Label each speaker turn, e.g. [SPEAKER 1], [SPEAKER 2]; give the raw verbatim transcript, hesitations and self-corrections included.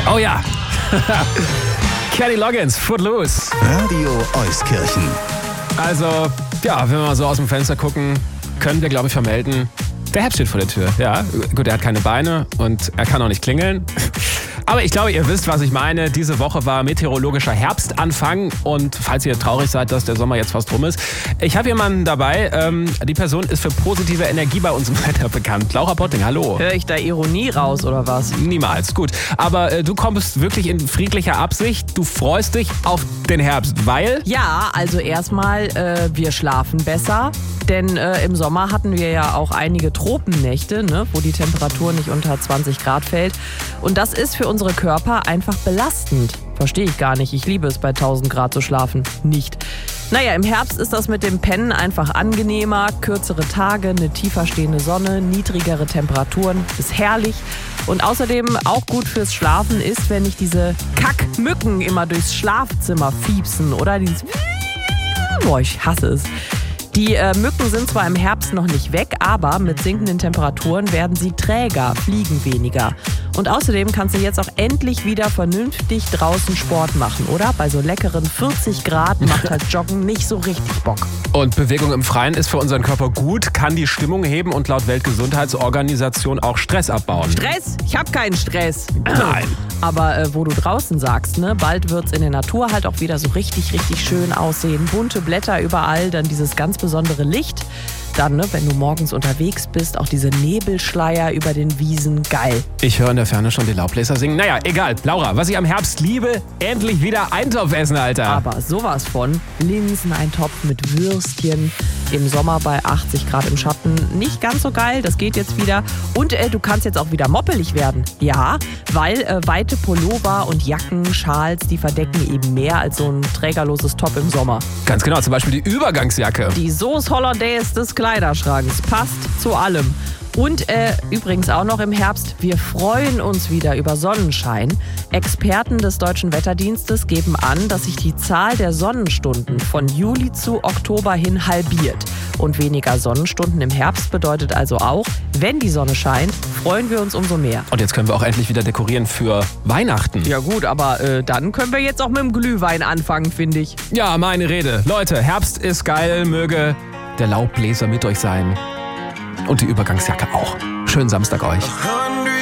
[SPEAKER 1] Oh ja. Kenny Loggins, Footloose.
[SPEAKER 2] Radio Euskirchen.
[SPEAKER 1] Also, ja, wenn wir mal so aus dem Fenster gucken, können wir, glaube ich, vermelden, der Herbst steht vor der Tür. Ja, gut, er hat keine Beine und er kann auch nicht klingeln. Aber ich glaube, ihr wisst, was ich meine. Diese Woche war meteorologischer Herbstanfang und falls ihr traurig seid, dass der Sommer jetzt fast rum ist, ich habe jemanden dabei, ähm, die Person ist für positive Energie bei uns im Wetter bekannt. Laura Botting, hallo.
[SPEAKER 3] Höre ich da Ironie raus oder was?
[SPEAKER 1] Niemals, gut. Aber äh, du kommst wirklich in friedlicher Absicht, du freust dich auf den Herbst, weil...
[SPEAKER 3] Ja, also erstmal, äh, wir schlafen besser, denn äh, im Sommer hatten wir ja auch einige Tropennächte, ne, wo die Temperatur nicht unter zwanzig Grad fällt. Und das ist für unsere Körper einfach belastend. Verstehe ich gar nicht. Ich liebe es, bei tausend Grad zu schlafen. Nicht. Naja, im Herbst ist das mit dem Pennen einfach angenehmer. Kürzere Tage, eine tiefer stehende Sonne, niedrigere Temperaturen. Ist herrlich. Und außerdem auch gut fürs Schlafen ist, wenn nicht diese Kackmücken immer durchs Schlafzimmer fiepsen. Oder dieses... Boah, ich hasse es. Die äh, Mücken sind zwar im Herbst noch nicht weg, aber mit sinkenden Temperaturen werden sie träger, fliegen weniger. Und außerdem kannst du jetzt auch endlich wieder vernünftig draußen Sport machen, oder? Bei so leckeren vierzig Grad macht halt Joggen nicht so richtig Bock.
[SPEAKER 1] Und Bewegung im Freien ist für unseren Körper gut, kann die Stimmung heben und laut Weltgesundheitsorganisation auch Stress abbauen.
[SPEAKER 3] Stress? Ich hab keinen Stress.
[SPEAKER 1] Nein.
[SPEAKER 3] Aber äh, wo du draußen sagst, ne, bald wird's in der Natur halt auch wieder so richtig, richtig schön aussehen. Bunte Blätter überall, dann dieses ganz besondere Licht. Dann, ne, wenn du morgens unterwegs bist, auch diese Nebelschleier über den Wiesen, geil.
[SPEAKER 1] Ich höre in der Ferne schon die Laubbläser singen. Naja, egal. Laura, was ich am Herbst liebe, endlich wieder Eintopf essen, Alter.
[SPEAKER 3] Aber sowas von Linseneintopf mit Würstchen im Sommer bei achtzig Grad im Schatten. Nicht ganz so geil, das geht jetzt wieder. Und äh, du kannst jetzt auch wieder moppelig werden. Ja, weil äh, weite Pullover und Jacken, Schals, die verdecken eben mehr als so ein trägerloses Top im Sommer.
[SPEAKER 1] Ganz genau, zum Beispiel die Übergangsjacke.
[SPEAKER 3] Die Sauce Hollandaise des Kleiderschranks passt zu allem. Und äh, übrigens auch noch im Herbst, wir freuen uns wieder über Sonnenschein. Experten des Deutschen Wetterdienstes geben an, dass sich die Zahl der Sonnenstunden von Juli zu Oktober hin halbiert. Und weniger Sonnenstunden im Herbst bedeutet also auch, wenn die Sonne scheint, freuen wir uns umso mehr.
[SPEAKER 1] Und jetzt können wir auch endlich wieder dekorieren für Weihnachten.
[SPEAKER 3] Ja gut, aber äh, dann können wir jetzt auch mit dem Glühwein anfangen, finde ich.
[SPEAKER 1] Ja, meine Rede. Leute, Herbst ist geil, möge der Laubbläser mit euch sein. Und die Übergangsjacke auch. Schönen Samstag euch.